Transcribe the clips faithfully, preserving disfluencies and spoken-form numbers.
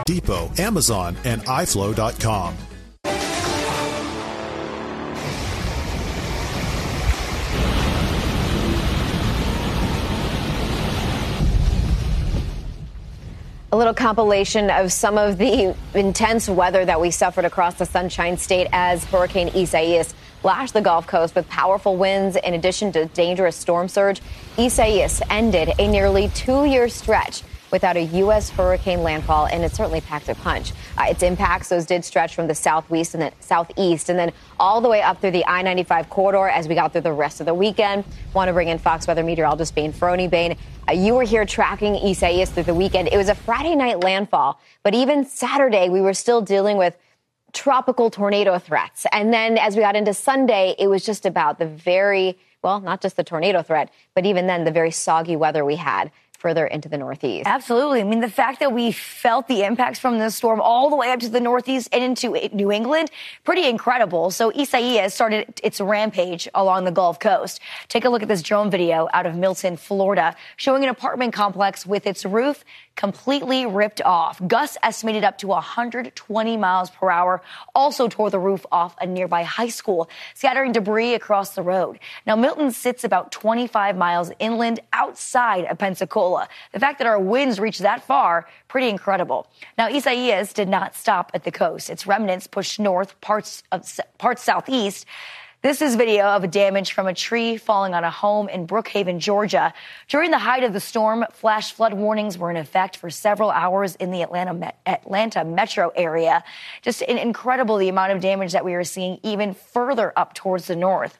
Depot, Amazon, and i flow dot com. A little compilation of some of the intense weather that we suffered across the Sunshine State as Hurricane Isaias lashed the Gulf Coast with powerful winds in addition to dangerous storm surge. Isaias ended a nearly two-year stretch without a U S hurricane landfall, and it certainly packed a punch. Uh, its impacts, those did stretch from the southwest and the southeast, and then all the way up through the I ninety-five corridor as we got through the rest of the weekend. Want to bring in Fox Weather meteorologist Bain Ferroni. Bain, uh, you were here tracking Isaias through the weekend. It was a Friday night landfall, but even Saturday we were still dealing with tropical tornado threats. And then as we got into Sunday, it was just about the very, well, not just the tornado threat, but even then the very soggy weather we had further into the Northeast. Absolutely. I mean, the fact that we felt the impacts from this storm all the way up to the Northeast and into New England, pretty incredible. So Isaias started its rampage along the Gulf Coast. Take a look at this drone video out of Milton, Florida, showing an apartment complex with its roof completely ripped off. Gusts estimated up to one hundred twenty miles per hour also tore the roof off a nearby high school, scattering debris across the road. Now, Milton sits about twenty-five miles inland outside of Pensacola. The fact that our winds reached that far, pretty incredible. Now, Isaias did not stop at the coast. Its remnants pushed north, parts of parts southeast. This is video of damage from a tree falling on a home in Brookhaven, Georgia. During the height of the storm, flash flood warnings were in effect for several hours in the Atlanta, Atlanta metro area. Just incredible the amount of damage that we are seeing even further up towards the north.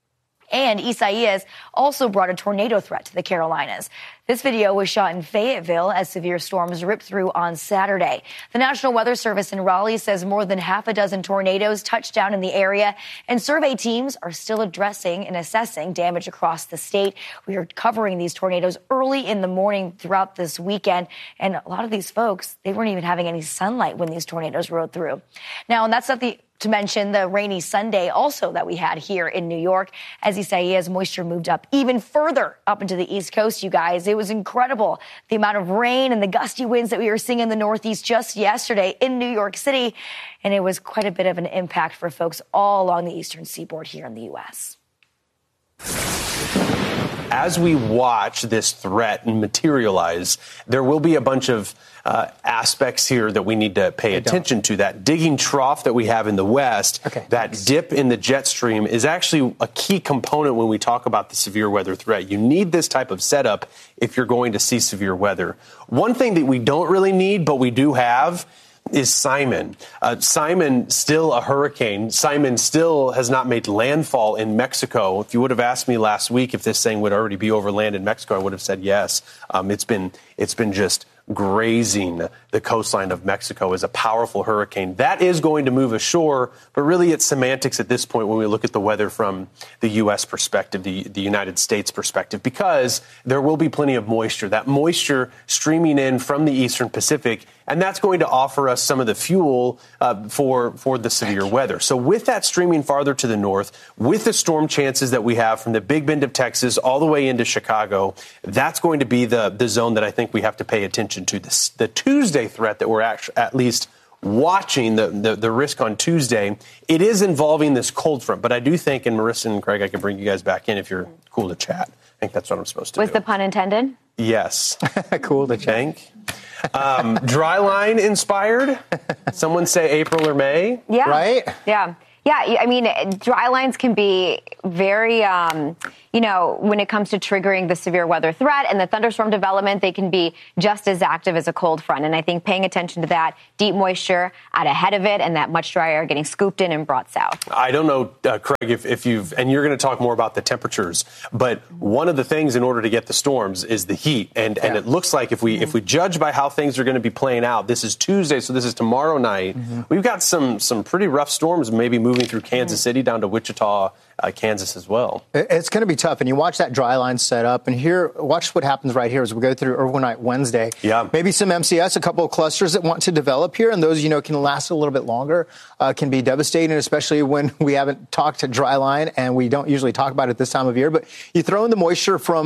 And Isaias also brought a tornado threat to the Carolinas. This video was shot in Fayetteville as severe storms ripped through on Saturday. The National Weather Service in Raleigh says more than half a dozen tornadoes touched down in the area, and survey teams are still addressing and assessing damage across the state. We are covering these tornadoes early in the morning throughout this weekend, and a lot of these folks, they weren't even having any sunlight when these tornadoes rode through. Now, and that's not the to mention the rainy Sunday also that we had here in New York. As Isaias, moisture moved up even further up into the East Coast, you guys. It was incredible, the amount of rain and the gusty winds that we were seeing in the Northeast just yesterday in New York City. And it was quite a bit of an impact for folks all along the eastern seaboard here in the U S. As we watch this threat materialize, there will be a bunch of uh, aspects here that we need to pay I attention don't. to. That digging trough that we have in the west, okay, that thanks. dip in the jet stream is actually a key component when we talk about the severe weather threat. You need this type of setup if you're going to see severe weather. One thing that we don't really need, but we do have, is Simon. Uh, Simon, still a hurricane. Simon still has not made landfall in Mexico. If you would have asked me last week if this thing would already be over land in Mexico, I would have said yes. Um, it's been it's been just grazing the coastline of Mexico as a powerful hurricane. That is going to move ashore, but really it's semantics at this point when we look at the weather from the U S perspective, the, the United States perspective, because there will be plenty of moisture. That moisture streaming in from the eastern Pacific, and that's going to offer us some of the fuel uh, for, for the severe weather. So with that streaming farther to the north, with the storm chances that we have from the Big Bend of Texas all the way into Chicago, that's going to be the, the zone that I think we have to pay attention to. This, the Tuesday threat that we're actually at least watching, the, the, the risk on Tuesday, it is involving this cold front. But I do think, and Marissa and Craig, I can bring you guys back in if you're cool to chat. I think that's what I'm supposed to Was do. Was the pun intended? Yes. Cool to chat. Um, dry line inspired? Someone say April or May? Yeah. Right? Yeah. Yeah, I mean, dry lines can be very, um, you know, when it comes to triggering the severe weather threat and the thunderstorm development, they can be just as active as a cold front. And I think paying attention to that, deep moisture out ahead of it and that much drier getting scooped in and brought south. I don't know, uh, Craig, if, if you've, and you're going to talk more about the temperatures, but one of the things in order to get the storms is the heat. And, and yeah. it looks like if we, mm-hmm. if we judge by how things are going to be playing out, this is Tuesday, so this is tomorrow night. Mm-hmm. We've got some, some pretty rough storms maybe moving through Kansas City down to Wichita, uh, Kansas as well. It's going to be tough. And you watch that dry line set up. And here, watch what happens right here as we go through overnight Wednesday. Yeah. Maybe some M C S, a couple of clusters that want to develop here. And those, you know, can last a little bit longer, uh, can be devastating, especially when we haven't talked to dry line. And we don't usually talk about it this time of year. But you throw in the moisture from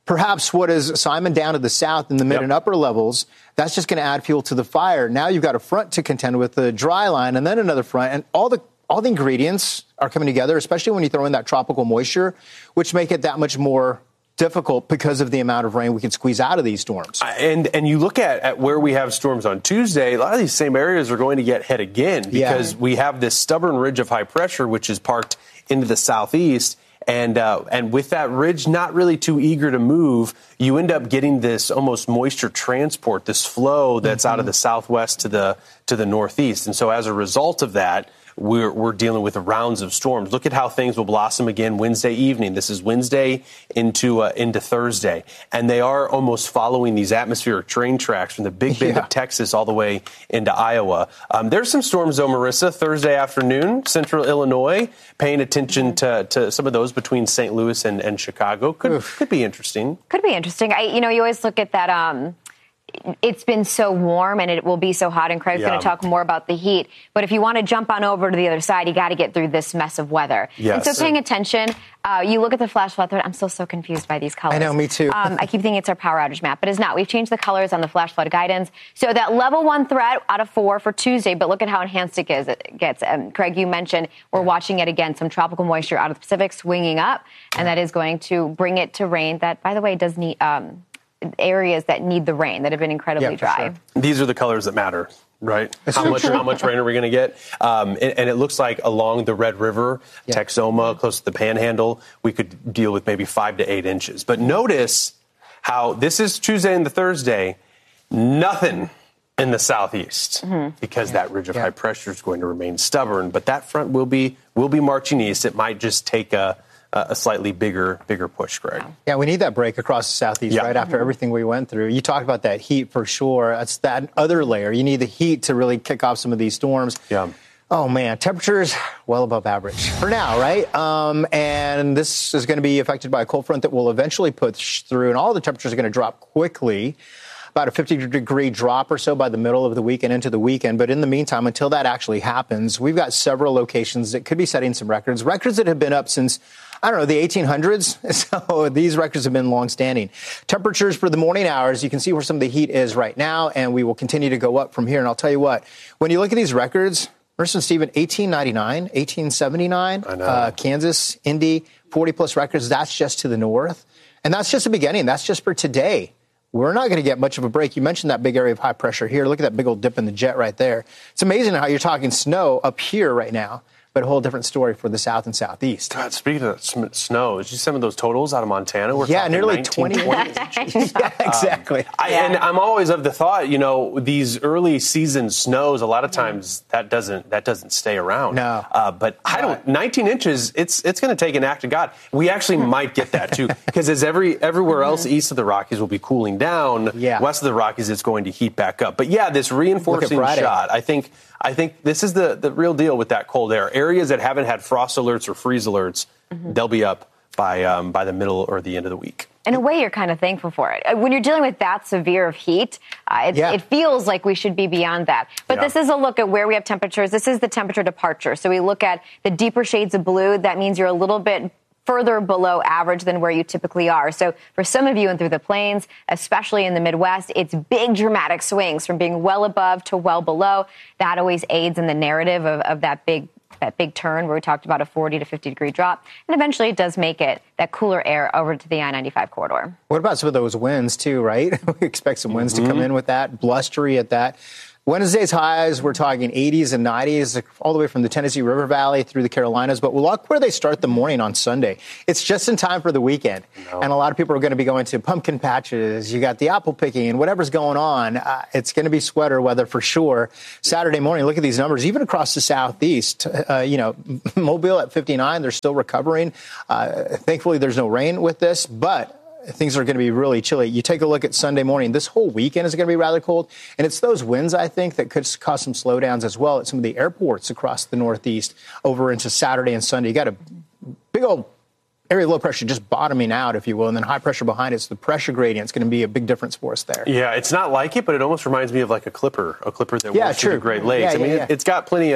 perhaps what is Simon down to the south in the mid yep. and upper levels, that's just going to add fuel to the fire. Now you've got a front to contend with, the dry line, and then another front, and all the all the ingredients are coming together, especially when you throw in that tropical moisture, which make it that much more difficult because of the amount of rain we can squeeze out of these storms. And and you look at, at where we have storms on Tuesday, a lot of these same areas are going to get hit again because yeah. we have this stubborn ridge of high pressure, which is parked into the southeast. And uh, and with that ridge not really too eager to move, you end up getting this almost moisture transport, this flow that's mm-hmm. out of the southwest to the to the northeast. And so as a result of that, We're, we're dealing with rounds of storms. Look at how things will blossom again Wednesday evening. This is Wednesday into uh, into Thursday. And they are almost following these atmospheric train tracks from the Big Bend yeah. of Texas all the way into Iowa. Um, there's some storms, though, Marissa, Thursday afternoon, central Illinois, paying attention to, to some of those between Saint Louis and, and Chicago. Could, could be interesting. Could be interesting. I, you know, you always look at that... Um It's been so warm and it will be so hot, and Craig's yeah. going to talk more about the heat. But if you want to jump on over to the other side, you got to get through this mess of weather. Yes. And so paying attention, uh, you look at the flash flood threat. I'm still so confused by these colors. I know, me too. um, I keep thinking it's our power outage map, but it's not. We've changed the colors on the flash flood guidance. So that level one threat out of four for Tuesday, but look at how enhanced it is. It gets. Um, Craig, you mentioned we're watching it again, some tropical moisture out of the Pacific swinging up, and that is going to bring it to rain that, by the way, does need... Um, areas that need the rain, that have been incredibly yeah, dry. Sure. These are the colors that matter, right? How much how much rain are we going to get? Um, and, and it looks like along the Red River, yeah. Texoma, close to the Panhandle, we could deal with maybe five to eight inches. But notice how this is Tuesday and the Thursday, nothing in the southeast mm-hmm. because yeah. that ridge of yeah. high pressure is going to remain stubborn. But that front will be will be marching east. It might just take a a slightly bigger, bigger push, Greg. Yeah, we need that break across the southeast yeah. right after everything we went through. You talked about that heat for sure. That's that other layer. You need the heat to really kick off some of these storms. Yeah. Oh, man, temperatures well above average for now, right? Um, and this is going to be affected by a cold front that will eventually push through, and all the temperatures are going to drop quickly. About a fifty degree drop or so by the middle of the week and into the weekend. But in the meantime, until that actually happens, we've got several locations that could be setting some records, records that have been up since, I don't know, the eighteen hundreds. So these records have been longstanding. Temperatures for the morning hours, you can see where some of the heat is right now, and we will continue to go up from here. And I'll tell you what, when you look at these records, Marissa and Stephen, eighteen ninety-nine, eighteen seventy-nine, I know. Uh, Kansas, Indy, forty plus records. That's just to the north. And that's just the beginning. That's just for today. We're not going to get much of a break. You mentioned that big area of high pressure here. Look at that big old dip in the jet right there. It's amazing how you're talking snow up here right now, but a whole different story for the south and southeast. God, speaking of sm- snow, did you see some of those totals out of Montana? We're yeah, nearly nineteen, twenty. twenty Yeah, exactly. Um, I, yeah. And I'm always of the thought, you know, these early season snows, a lot of times that doesn't that doesn't stay around. No. Uh, but I don't. nineteen inches, it's it's going to take an act of God. We actually might get that too, because as every everywhere else east of the Rockies will be cooling down, yeah. west of the Rockies it's going to heat back up. But yeah, this reinforcing shot, I think. I think this is the, the real deal with that cold air. Areas that haven't had frost alerts or freeze alerts, mm-hmm. they'll be up by um, by the middle or the end of the week. In a way, you're kind of thankful for it. When you're dealing with that severe of heat, uh, it, yeah. it feels like we should be beyond that. But yeah. this is a look at where we have temperatures. This is the temperature departure. So we look at the deeper shades of blue. That means you're a little bit further below average than where you typically are. So for some of you and through the plains, especially in the Midwest, it's big dramatic swings from being well above to well below. That always aids in the narrative of, of that big that big turn where we talked about a forty to fifty degree drop. And eventually it does make it that cooler air over to the I ninety-five corridor. What about some of those winds too, right? We expect some winds mm-hmm. to come in with that, blustery at that. Wednesday's highs, we're talking eighties and nineties, all the way from the Tennessee River Valley through the Carolinas. But we'll look where they start the morning on Sunday. It's just in time for the weekend. No. And a lot of people are going to be going to pumpkin patches. You got the apple picking and whatever's going on. Uh, it's going to be sweater weather for sure. Saturday morning, look at these numbers, even across the southeast. Uh, you know, Mobile at fifty-nine, they're still recovering. Uh, thankfully, there's no rain with this, but things are going to be really chilly. You take a look at Sunday morning. This whole weekend is going to be rather cold. And it's those winds, I think, that could cause some slowdowns as well at some of the airports across the Northeast over into Saturday and Sunday. You got a big old area of low pressure just bottoming out, if you will, and then high pressure behind it. So the pressure gradient is going to be a big difference for us there. Yeah, it's not like it, but it almost reminds me of like a clipper, a clipper that yeah, went through the Great Lakes. Yeah, I mean, yeah, yeah. it's got plenty of,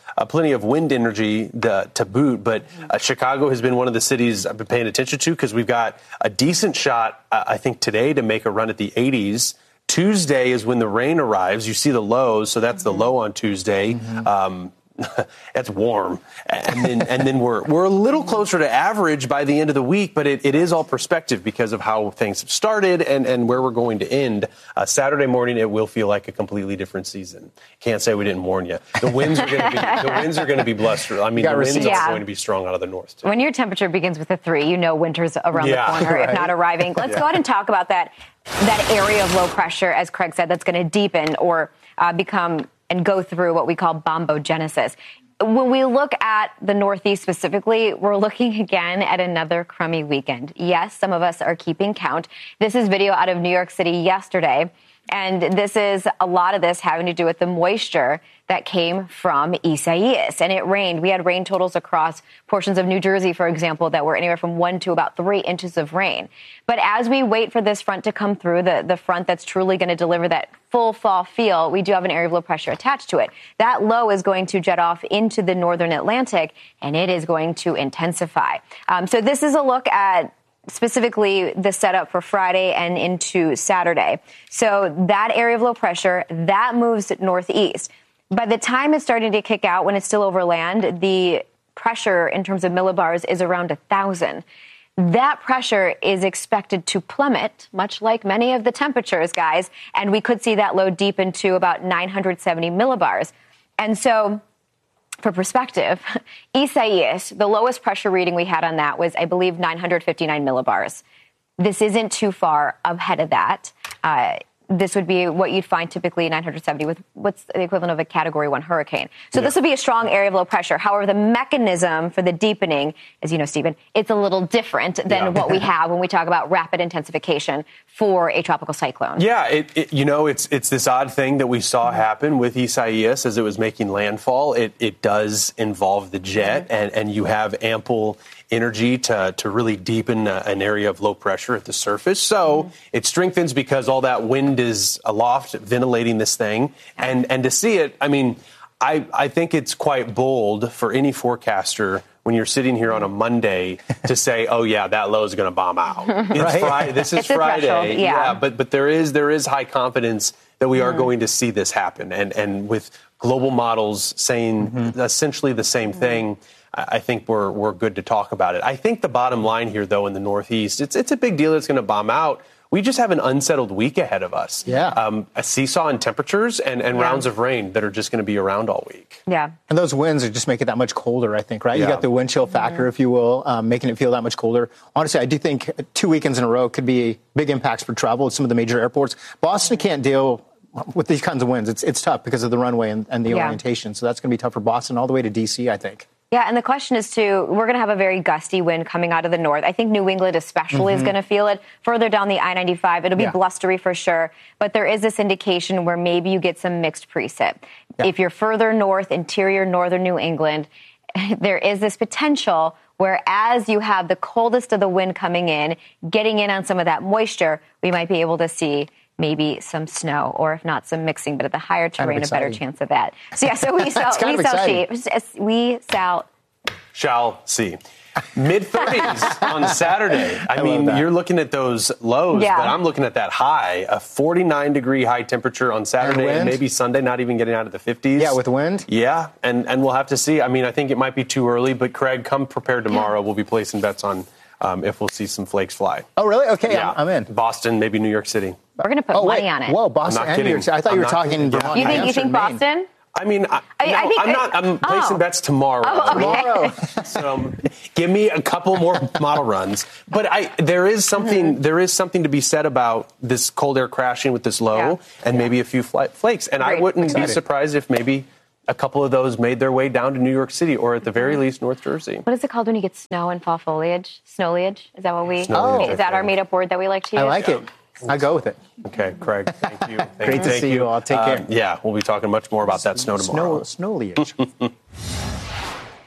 uh, plenty of wind energy the, to boot. But uh, Chicago has been one of the cities I've been paying attention to because we've got a decent shot, uh, I think, today to make a run at the eighties. Tuesday is when the rain arrives. You see the lows, so that's mm-hmm. the low on Tuesday. Mm-hmm. Um, That's warm, and then and then we're we're a little closer to average by the end of the week, but it, it is all perspective because of how things have started and, and where we're going to end. Uh, Saturday morning, it will feel like a completely different season. Can't say we didn't warn you. The winds are going to be the winds are going to be blustery. I mean, the winds yeah. are going to be strong out of the north too. When your temperature begins with a three, you know winter's around yeah, the corner, right. if not arriving. Let's yeah. go ahead and talk about that that area of low pressure, as Craig said, that's going to deepen or uh, become. And go through what we call bombogenesis. When we look at the Northeast specifically, we're looking again at another crummy weekend. Yes, some of us are keeping count. This is video out of New York City yesterday. And this is a lot of this having to do with the moisture that came from Isaias. And it rained. We had rain totals across portions of New Jersey, for example, that were anywhere from one to about three inches of rain. But as we wait for this front to come through, the, the front that's truly going to deliver that full fall feel, we do have an area of low pressure attached to it. That low is going to jet off into the northern Atlantic, and it is going to intensify. Um, so this is a look at specifically the setup for Friday and into Saturday. So that area of low pressure, that moves northeast. By the time it's starting to kick out, when it's still over land, the pressure in terms of millibars is around one thousand. That pressure is expected to plummet, much like many of the temperatures, guys, and we could see that low deep into about nine hundred seventy millibars. And so, for perspective, Isaias, the lowest pressure reading we had on that was, I believe, nine hundred fifty-nine millibars. This isn't too far ahead of that. Uh, this would be what you'd find typically nine hundred seventy with what's the equivalent of a Category one hurricane. So yeah. this would be a strong area of low pressure. However, the mechanism for the deepening, as you know, Stephen, it's a little different than yeah. what we have when we talk about rapid intensification for a tropical cyclone. Yeah, it, it, you know, it's it's this odd thing that we saw happen with Isaias as it was making landfall. It it does involve the jet, mm-hmm. and, and you have ample energy to, to really deepen a, an area of low pressure at the surface. So mm-hmm. it strengthens because all that wind is aloft, ventilating this thing. And and to see it, I mean, I, I think it's quite bold for any forecaster when you're sitting here on a Monday to say, oh, yeah, that low is going to bomb out. It's right? Friday. This is it's Friday. Yeah. yeah, but but there is there is high confidence that we are mm-hmm. going to see this happen. And, and with global models saying mm-hmm. essentially the same mm-hmm. thing, I think we're we're good to talk about it. I think the bottom line here, though, in the Northeast, it's it's a big deal. It's going to bomb out. We just have an unsettled week ahead of us. Yeah. Um, a seesaw in temperatures and, and yeah. rounds of rain that are just going to be around all week. Yeah. And those winds are just making it that much colder, I think, right? Yeah. You got the wind chill factor, mm-hmm. if you will, um, making it feel that much colder. Honestly, I do think two weekends in a row could be big impacts for travel at some of the major airports. Boston can't deal with these kinds of winds. It's it's tough because of the runway and, and the yeah. orientation. So that's going to be tough for Boston all the way to D C, I think. Yeah, and the question is, too, we're going to have a very gusty wind coming out of the north. I think New England especially mm-hmm. is going to feel it. Further down the I ninety-five, it'll be yeah. blustery for sure. But there is this indication where maybe you get some mixed precip. Yeah. If you're further north, interior northern New England, there is this potential where as you have the coldest of the wind coming in, getting in on some of that moisture, we might be able to see maybe some snow, or if not, some mixing, but at the higher terrain, a better chance of that. So yeah, so we shall, we shall see. We shall shall see. Mid thirties on Saturday. I, I mean, you're looking at those lows, yeah. but I'm looking at that high, a forty-nine degree high temperature on Saturday and, and maybe Sunday, not even getting out of the fifties. Yeah, with wind. Yeah, and and we'll have to see. I mean, I think it might be too early, but Craig, come prepared tomorrow. Yeah. We'll be placing bets on um, if we'll see some flakes fly. Oh, really? Okay, yeah. I'm, I'm in. Boston, maybe New York City. We're going to put oh, money wait. on it. Whoa, Boston and New York City. I thought I'm you were talking Vermont. You think, you think Boston? I mean, I, I, no, I think I'm not. I'm placing oh. bets tomorrow. Oh, okay. Tomorrow. So give me a couple more model runs. But I, there is something. Mm-hmm. There is something to be said about this cold air crashing with this low, yeah. and yeah. maybe a few fl- flakes. And Great. I wouldn't Excited. be surprised if maybe a couple of those made their way down to New York City, or at the very least, North Jersey. What is it called when you get snow and fall foliage? Snowleage? Is that what we? Oh, is that our made-up word that we like to use? I like yeah. it. I go with it. Okay, Craig, thank you. Thank Great you. to thank see you all. Take care. Uh, yeah, we'll be talking much more about that snow tomorrow. Snow, snowleage.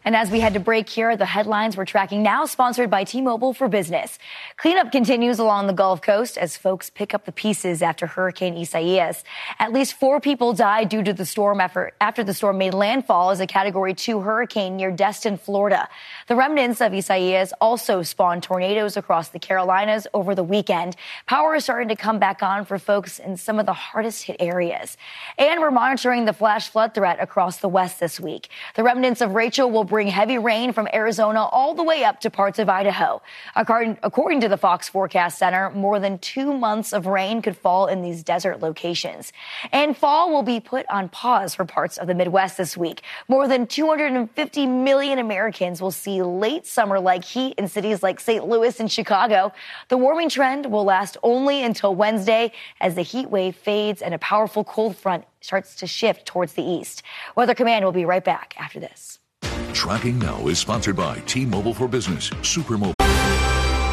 And as we head to break here, the headlines we're tracking now, sponsored by T-Mobile for Business. Cleanup continues along the Gulf Coast as folks pick up the pieces after Hurricane Isaias. At least four people died due to the storm after, after the storm made landfall as a Category two hurricane near Destin, Florida. The remnants of Isaias also spawned tornadoes across the Carolinas over the weekend. Power is starting to come back on for folks in some of the hardest hit areas. And we're monitoring the flash flood threat across the West this week. The remnants of Rachel will bring heavy rain from Arizona all the way up to parts of Idaho. According, according to the Fox Forecast Center, more than two months of rain could fall in these desert locations. And fall will be put on pause for parts of the Midwest this week. More than two hundred fifty million Americans will see late summer-like heat in cities like Saint Louis and Chicago. The warming trend will last only until Wednesday as the heat wave fades and a powerful cold front starts to shift towards the east. Weather Command will be right back after this. Tracking Now is sponsored by T-Mobile for Business. Supermobile.